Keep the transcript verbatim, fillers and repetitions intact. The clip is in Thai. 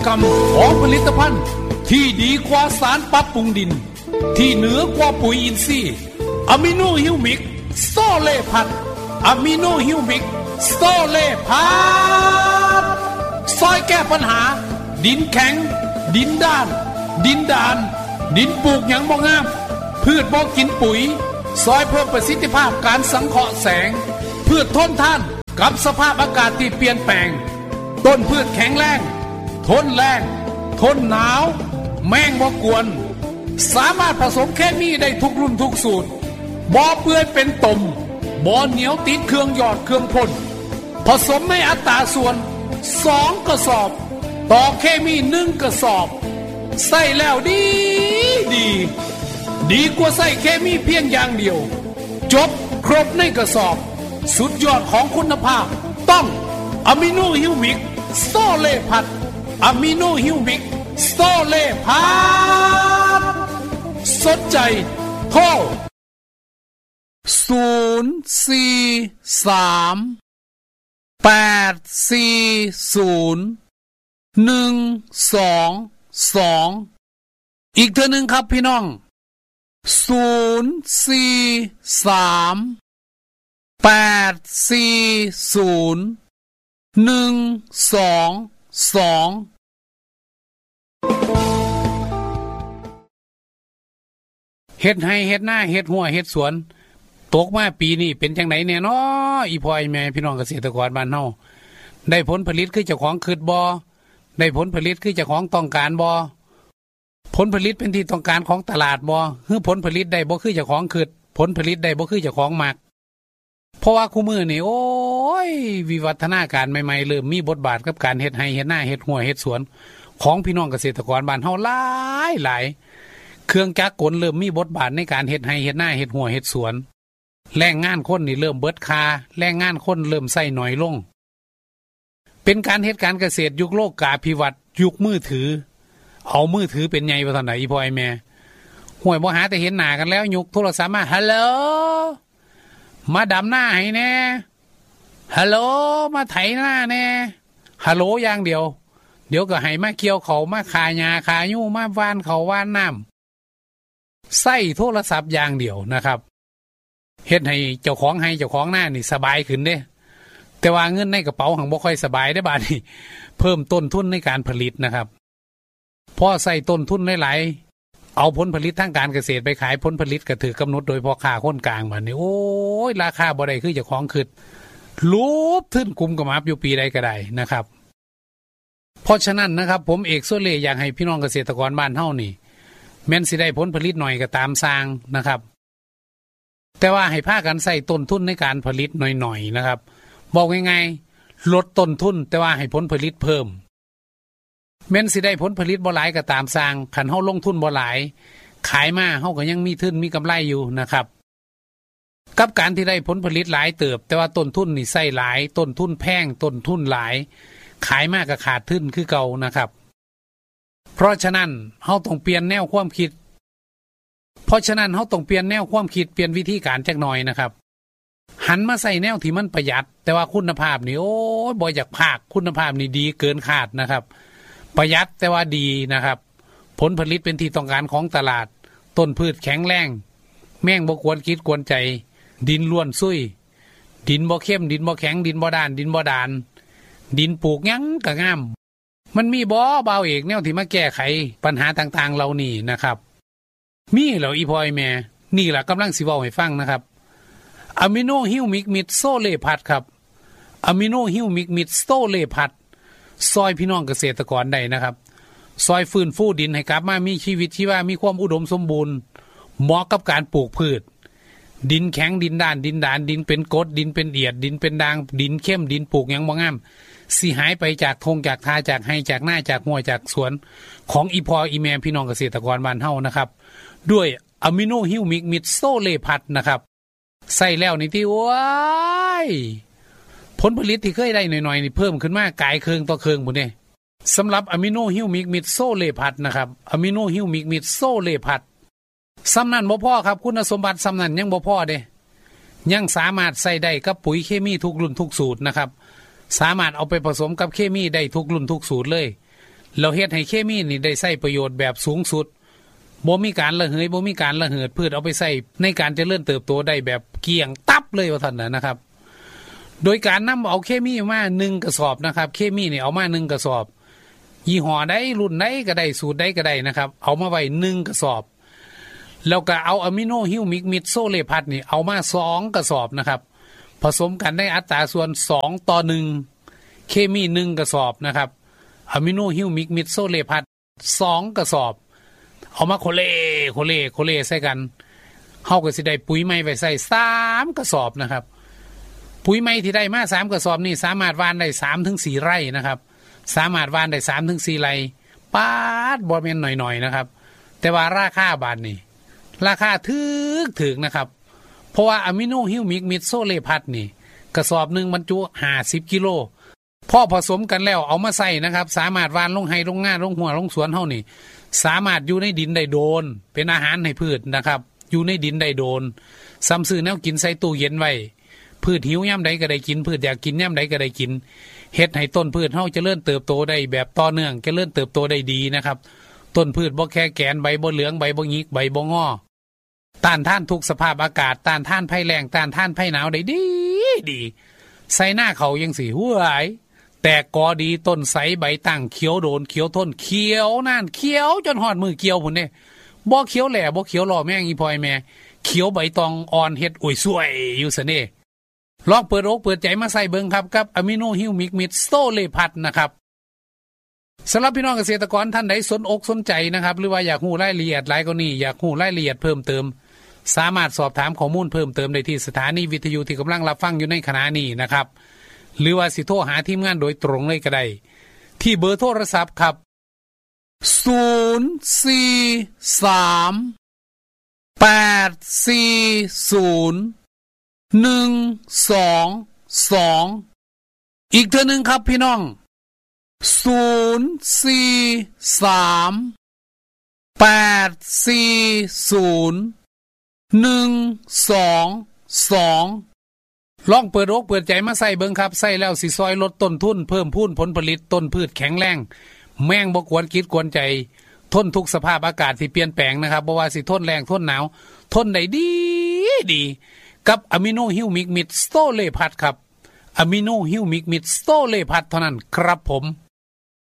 กรรมของผลิตภัณฑ์ที่ดีกว่าสารปรับปรุงดินที่เหนือกว่าปุ๋ยอินทรีย์อะมิโนฮิวมิกโซเลพัดอะมิโนฮิวมิกโซเลพัดซอยแก้ปัญหาดินแข็งดินด้านดินดานดินปลูกหยังบ่งามพืชบ่กินปุ๋ยซอยเพิ่มประสิทธิภาพการสังเคราะห์แสงพืชทนทานกับสภาพอากาศที่เปลี่ยนแปลงต้นพืชแข็งแรงทนแรงทนหนาวแมงบ่กวนสามารถผสมเคมีได้ทุกรุ่นทุกสูตรบ่เปื่อยเป็นตมบ่เหนียวติดเครื่องยอดเครื่องพ่นผสมในอัตราส่วนสองกระสอบต่อเคมีหนึ่งกระสอบใส่แล้วดีดีดีกว่าใส่เคมีเพียงอย่างเดียวจบครบในกระสอบสุดยอดของคุณภาพต้องอะมิโนฮิวมิกโซเลพัดอะมิโนฮิวมิกโซเลพัดสนใจโทรศูนย์สี่สามแปดสี่ศูนย์หนึ่งสองสองอีกเท่านึงครับพี่น้องศูนย์สี่สามแปดสี่ศูนย์หนึ่งสองสองเฮ็ดให้เฮ็ดหน้าเฮ็ดหัวเฮ็ดสวนตกมาปีนี้เป็นจังไดแน่น้ออีพ่ออีแม่พี่น้องเกษตรกรบ้านเฮาได้ผลผลิตคือเจ้าของคิดบ่ได้ผลผลิตคือเจ้าของต้องการบ่ผลผลิตเป็นที่ต้องการของตลาดบ่คือผลผลิตได้บ่คือเจ้าของคิดผลผลิตได้บ่คือเจ้าของมักเพราะว่าคู่มือนี่โอ้ยวิวัฒนาการใหม่ๆเริ่มมีบทบาทกับการเฮ็ดไร่เฮ็ดนาเฮ็ดหัวเฮ็ดสวนของพี่น้องเกษตรกรบ้านเฮาหลายหลายเครื่องจักรกลเริ่มมีบทบาทในการเฮ็ดไร่เฮ็ดนาเฮ็ดหัวเฮ็ดสวนแรงงานคนนี่เริ่มเบิดค่าแรงงานคนเริ่มใช้น้อยลงเป็นการเฮ็ดการเกษตรยุคโลกกาภิวัตน์ยุคมือถือเอามือถือเป็นไงว่าซั่นน่ะอีพ่อไอ้แม่ห่วยบ่หาแต่เห็นหน้ากันแล้วยกโทรศัพท์มาฮัลโหลมาดำหน้าให้แน่ฮัลโหลมาไถหน้าแน่ฮัลโหลอย่างเดียวเดี๋ยวก็ให้มาเกี่ยวเขามาคาหญ้าคายู่มาว่านเขาว่านน้ำใส่โทรศัพท์อย่างเดียวนะครับเฮ็ดให้เจ้าของให้เจ้าของหน้านี่สบายขึ้นเด้แต่ว่าเงินในกระเป๋าหังบ่ค่อยสบายได้บาดนี้เพิ่มต้นทุนในการผลิตนะครับพอใส่ต้นทุนหลายๆเอาผลผลิตทางการเกษตรไปขายผลผลิตก็ถือกำหนดโดยพ่อค้าคนกลางบัดนี้โอ้ยราคาบ่ได้คือเจ้าของคิดรูปทึ้นกุมกระมับอยู่ปีใดก็ได้นะครับเพราะฉะนั้นนะครับผมเอกโซเล่อยากให้พี่น้องเกษตรกรบ้านเฮานี่แม้นสิได้ผลผลิตหน่อยก็ตามสร้างนะครับแต่ว่าให้พากันใส่ต้นทุนในการผลิตหน่อยๆนะครับบอกง่ายๆลดต้นทุนแต่ว่าให้ผลผลิตเพิ่มแม้นสิได้ผลผลิตบ่หลายก็ตามสร้างคันเฮาลงทุนบ่หลายขายมาเฮาก็ยังมีทุนมีกำไรอยู่นะครับกับการที่ได้ผลผลิตหลายเติบแต่ว่าต้นทุนนี่ใส่หลายต้นทุนแพงต้นทุนหลายขายมากก็ขาดทุนคือเก่านะครับเพราะฉะนั้นเฮาต้องเปลี่ยนแนวความคิดเพราะฉะนั้นเฮาต้องเปลี่ยนแนวความคิดเปลี่ยนวิธีการจักหน่อยนะครับหันมาใส่แนวที่มันประหยัดแต่ว่าคุณภาพนี่โอ้ยบ่อยากภาคคุณภาพนี่ดีเกินคาดนะครับประหยัดแต่ว่าดีนะครับผลผลิตเป็นที่ต้องการของตลาดต้นพืชแข็งแรงแม่งบ่ควรคิดกวนใจดินล้วนซุยดินบ่เข้มดินบ่แข็งดินบ่ด้านดินบ่ดานดินปลูกหยังก็งามมันมีบ่เบาเอกแนวที่มาแก้ไขปัญหาต่างๆเหล่านี้นะครับมีแล้วอีพ่อไอ้แม่นี่ล่ะกำลังสิเว้าให้ฟังนะครับอะมิโนฮิวมิกมิดโซเลพัดครับอะมิโนฮิวมิกมิดโซเลพัดซอยพี่น้องเกษตรกรได้นะครับซอยฟื้นฟูดินให้กลับมามีชีวิตชีวามีความอุดมสมบูรณ์เหมาะกับการปลูกพืชดินแข็งดินด้านดินดานดินเป็นกรดดินเป็นเอียดดินเป็นด่างดินเข้มดินปลูกหยังบ่งามสิหายไปจากทงจากทาจากไห้จากหน้าจากหัวจากสวนของอีพออีแม่พี่น้องเกษตรกรบ้านเฮานะครับด้วยอะมิโนฮิวมิกมิดโซเลพัดนะครับใส่แล้วนี่ที่ว้ายผลผลิตที่เคยได้หน่อยๆนี่เพิ่มขึ้นมากายเคืองต่อเคืองพุ่นเด้สำหรับอะมิโนฮิวมิกมิดโซเลพัดนะครับอะมิโนฮิวมิกมิดโซเลพัดสำนันบ่พอครับคุณสมบัติสำนันยังบ่พอเด้ยังสามารถใส่ได้กับปุ๋ยเคมีทุกรุ่นทุกสูตรนะครับสามารถเอาไปผสมกับเคมีได้ทุกรุ่นทุกสูตรเลยเราเฮ็ดให้เคมีนี่ได้ใช้ประโยชน์แบบสูงสุดบ่มีการระเหยบ่มีการระเหิดพืชเอาไปใช้ในการเจริญเติบโตได้แบบเกี่ยงตับเลยว่าท่านน่ะนะครับโดยการนำเอาเคมีมาหนึ่งกระสอบนะครับเคมีนี่เอามาหนึ่งกระสอบยี่ห้อใดรุ่นใดก็ได้สูตรใดก็ได้นะครับเอามาไว้หนึ่งกระสอบแล้วก็เอาอะมิโนฮิวมิกมิดโซเลพัทนี่เอามาสองกระสอบนะครับผสมกันในอัตราส่วนสองต่อหนึ่งเคมีหนึ่งกระสอบนะครับอะมิโนฮิวมิกมิดโซเลพัทสองกระสอบเอามาโคเลโคเลโคเลใส่กันเฮาก็สิได้ปุ๋ยใหม่ไว้ใส่สามกระสอบนะครับปุ๋ยใหม่ที่ได้มาสามกระสอบนี่สามารถหว่านได้สามถึงสี่ไร่นะครับสามารถหว่านได้สามถึงสี่ไร่ปาดบ่แม่นหน่อยๆนะครับแต่ว่าราคาบาทนี่ราคาถึกถึกนะครับเพราะว่าอะมิโนฮิวมิกมิดโซเลพัทนี่กระสอบหนึ่งบรรจุห้าสิบกิโลพอผสมกันแล้วเอามาใส่นะครับสามารถหว่านลงไร่ลงนาลงหัวลงสวนเฮานี่สามารถอยู่ในดินได้โดนเป็นอาหารให้พืชนะครับอยู่ในดินได้โดนซ้ำซื้อแนวกินใส่ตู้เย็นไว้พืชหิวยามใดก็ได้กินพืชอยากกินยามใดก็ได้กินเฮ็ดให้ต้นพืชเฮาเจริญเติบโตได้แบบต่อเนื่องเจริญเติบโตได้ดีนะครับต้นพืชบ่แค่แกนใบบ่เหลืองใบบ่หงิกใบบ่งอต้านทานทุกสภาพอากาศต้านทานภัยแล้งต้านทานภัยหนาวได้ดีดีใส่หน้าเขายังสิหัวไหลแต่กอดีต้นใสใบตั้งเขียวโดนเขียวทนเขียวนั่นเขียวจนหอดมือเกี่ยวพุ่นเด้บ่เขียวแหล่บ่เขียวหล่อแม่งอีพอยแม่เขียวใบตองอ่อนเฮ็ดอุ้ยสวยอยู่ซะนี่ลองเปิดอกเปิดใจมาใส่เบิ่งครับกับอะมิโนฮิวมิกมิดโซเลพัทนะครับสำหรับพี่น้องเกษตรกรท่านใดสนอกสนใจนะครับหรือว่าอยากรู้รายละเอียดหลายกว่านี้อยากรู้รายละเอียดเพิ่มเติมสามารถสอบถามข้อมูลเพิ่มเติมได้ที่สถานีวิทยุที่กำลังรับฟังอยู่ในขณะนี้นะครับหรือว่าสิโทรหาทีมงานโดยตรงเลยก็ได้ที่เบอร์โทรศัพท์ครับศูนย์ สี่ สาม แปด สี่ ศูนย์ หนึ่ง สอง สองอีกเทื่อนึงครับพี่น้องศูนย์ สี่ สาม แปด สี่ ศูนย์ หนึ่ง สอง สองลองเปิดอกเปิดใจมาใส่เบิ่งครับใส่แล้วสิซอยลดต้นทุนเพิ่มพูนผลผลิตต้นพืชแข็งแรงแม่งบ่กวนคิดกวนใจทนทุกสภาพอากาศที่เปลี่ยนแปลงนะครับบ่ว่าสิทนแรงทนหนาวทนได้ดีดีกับอะมิโนฮิวมิกมิดโซเลพัทครับอะมิโนฮิวมิกมิดโซเลพัทเท่านั้นครับผม